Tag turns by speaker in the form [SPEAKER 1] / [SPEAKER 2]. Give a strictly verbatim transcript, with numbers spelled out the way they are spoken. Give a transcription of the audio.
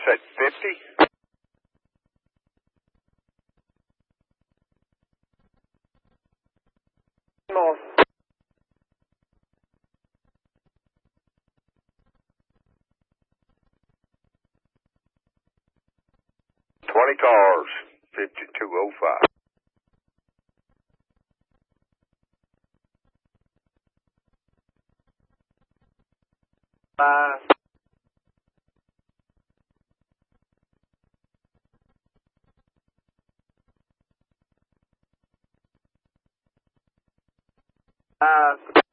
[SPEAKER 1] Set fifty.
[SPEAKER 2] More.
[SPEAKER 1] Twenty cars. Fifty-two oh five.
[SPEAKER 2] Five. Five.